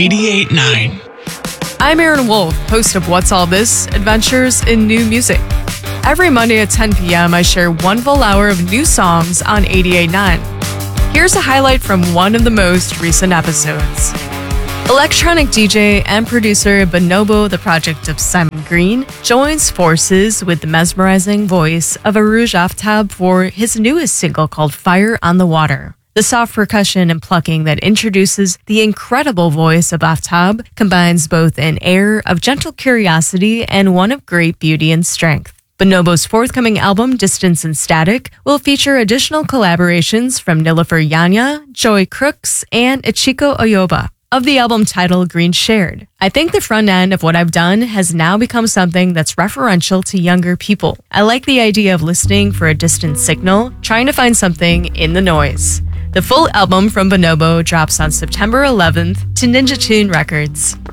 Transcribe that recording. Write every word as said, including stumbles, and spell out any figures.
eighty-eight point nine. I'm Aaron Wolf, host of What's All This? Adventures in New Music. Every Monday at ten p.m., I share one full hour of new songs on eighty-eight point nine. Here's a highlight from one of the most recent episodes. Electronic D J and producer Bonobo, the project of Simon Green, joins forces with the mesmerizing voice of Arooj Aftab for his newest single called Fire on the Water. The soft percussion and plucking that introduces the incredible voice of Aftab combines both an air of gentle curiosity and one of great beauty and strength. Bonobo's forthcoming album, Distance and Static, will feature additional collaborations from Nilofer Yanya, Joy Crooks, and Ichiko Oyoba. Of the album title Green Shared, I think the front end of what I've done has now become something that's referential to younger people. I like the idea of listening for a distant signal, trying to find something in the noise. The full album from Bonobo drops on September eleventh to Ninja Tune Records.